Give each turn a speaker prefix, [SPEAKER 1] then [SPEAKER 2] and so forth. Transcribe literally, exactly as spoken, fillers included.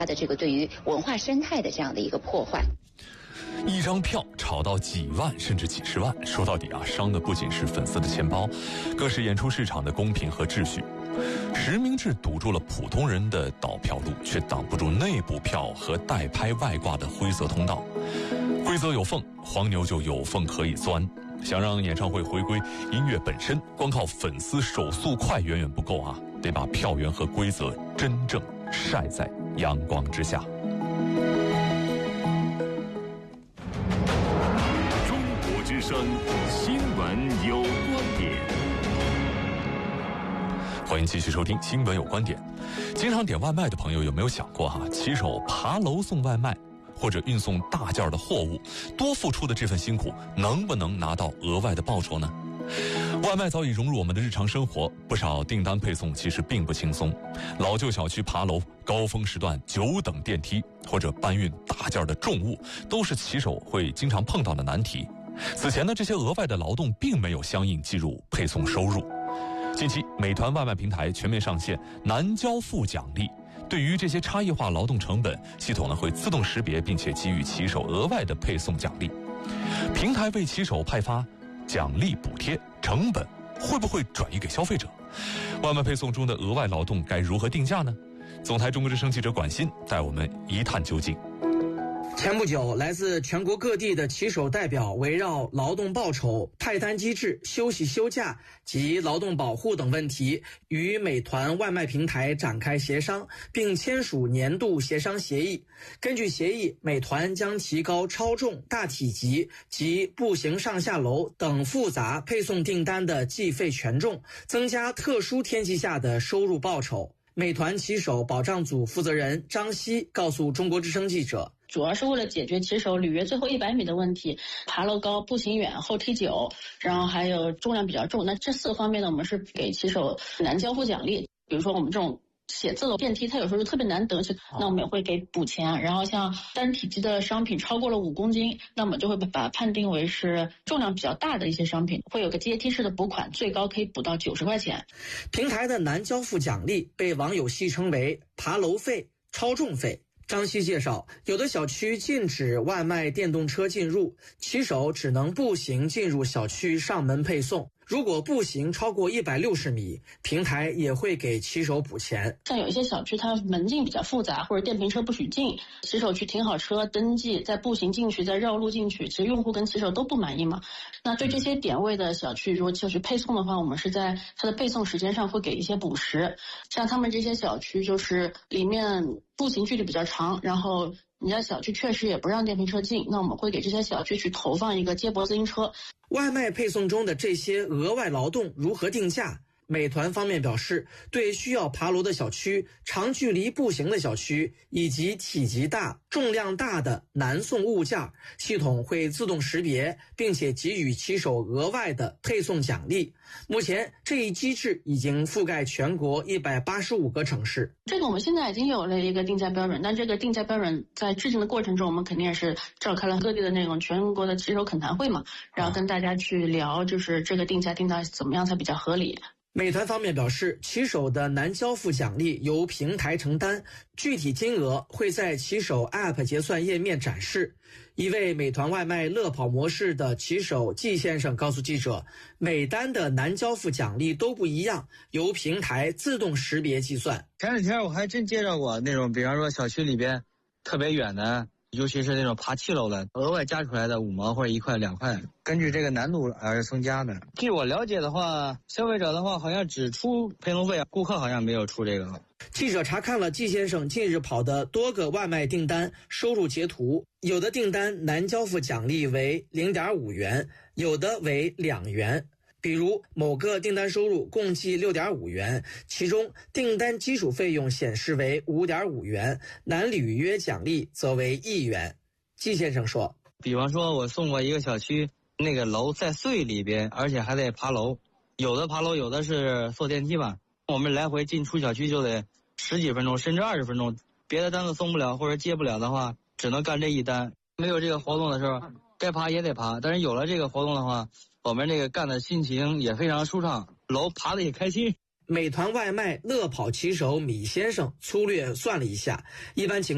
[SPEAKER 1] 它的这个对于文化生态的这样的一个破坏。
[SPEAKER 2] 一张票炒到几万甚至几十万，说到底啊，伤的不仅是粉丝的钱包，更是演出市场的公平和秩序。实名制堵住了普通人的倒票路，却挡不住内部票和代拍外挂的灰色通道。规则有缝，黄牛就有缝可以钻。想让演唱会回归音乐本身，光靠粉丝手速快远远不够啊，得把票源和规则真正晒在阳光之下。
[SPEAKER 3] 中国之声新闻有观点。
[SPEAKER 2] 欢迎继续收听新闻有观点。经常点外卖的朋友有没有想过哈、啊，骑手爬楼送外卖或者运送大件的货物，多付出的这份辛苦能不能拿到额外的报酬呢？外卖早已融入我们的日常生活，不少订单配送其实并不轻松。老旧小区爬楼、高峰时段久等电梯或者搬运大件的重物，都是骑手会经常碰到的难题。此前呢，这些额外的劳动并没有相应计入配送收入。近期美团外卖平台全面上线难交付奖励，对于这些差异化劳动成本，系统呢会自动识别并且给予骑手额外的配送奖励。平台为骑手派发奖励补贴，成本会不会转移给消费者？外卖配送中的额外劳动该如何定价呢？总台中国之声记者管鑫带我们一探究竟。
[SPEAKER 4] 前不久，来自全国各地的骑手代表围绕劳动报酬、派单机制、休息休假及劳动保护等问题，与美团外卖平台展开协商，并签署年度协商协议。根据协议，美团将提高超重、大体积及步行上下楼等复杂配送订单的计费权重，增加特殊天气下的收入报酬。美团骑手保障组负责人张希告诉中国之声记者，
[SPEAKER 5] 主要是为了解决骑手履约最后一百米的问题，爬楼高、步行远、后踢久，然后还有重量比较重。那这四个方面呢，我们是给骑手难交付奖励。比如说我们这种写字楼电梯，它有时候就特别难得，那我们也会给补钱。然后像单体积的商品超过了五公斤，那我们就会把它判定为是重量比较大的一些商品，会有个阶梯式的补款，最高可以补到九十块钱。
[SPEAKER 4] 平台的难交付奖励被网友戏称为爬楼费、超重费。张希介绍，有的小区禁止外卖电动车进入，骑手只能步行进入小区上门配送。如果步行超过一百六十米，平台也会给骑手补钱。
[SPEAKER 5] 像有一些小区它门禁比较复杂，或者电瓶车不许进，骑手去停好车登记，再步行进去，再绕路进去，其实用户跟骑手都不满意嘛。那对这些点位的小区，如果就是配送的话，我们是在它的配送时间上会给一些补时。像他们这些小区就是里面步行距离比较长，然后你家小区确实也不让电瓶车进，那我们会给这些小区去投放一个接驳自行车。
[SPEAKER 4] 外卖配送中的这些额外劳动如何定价？美团方面表示，对需要爬楼的小区、长距离步行的小区以及体积大、重量大的难送物件，系统会自动识别，并且给予骑手额外的配送奖励。目前这一机制已经覆盖全国一百八十五个城市。
[SPEAKER 5] 这个我们现在已经有了一个定价标准，但这个定价标准在制定的过程中，我们肯定也是召开了各地的那种全国的骑手恳谈会嘛，然后跟大家去聊，就是这个定价定到怎么样才比较合理。
[SPEAKER 4] 美团方面表示，骑手的难交付奖励由平台承担，具体金额会在骑手 App 结算页面展示。一位美团外卖乐跑模式的骑手季先生告诉记者，每单的难交付奖励都不一样，由平台自动识别计算。
[SPEAKER 6] 前两天我还真接到过那种，比方说小区里边特别远的，尤其是那种爬七楼的，额外加出来的五毛或者一块两块，根据这个难度而增加的。据我了解的话，消费者的话好像只出配送费，顾客好像没有出这个。
[SPEAKER 4] 记者查看了季先生近日跑的多个外卖订单收入截图，有的订单难交付奖励为 零点五元，有的为两元。比如某个订单收入共计 六点五元，其中订单基础费用显示为 五点五元，难履约奖励则为一元。季先生说，
[SPEAKER 6] 比方说我送过一个小区，那个楼在隧里边，而且还得爬楼，有的爬楼有的是坐电梯吧，我们来回进出小区就得十几分钟甚至二十分钟，别的单子送不了或者接不了的话，只能干这一单。没有这个活动的时候该爬也得爬，但是有了这个活动的话，我们这个干的心情也非常舒畅，楼爬得也开心。
[SPEAKER 4] 美团外卖乐跑骑手米先生粗略算了一下，一般情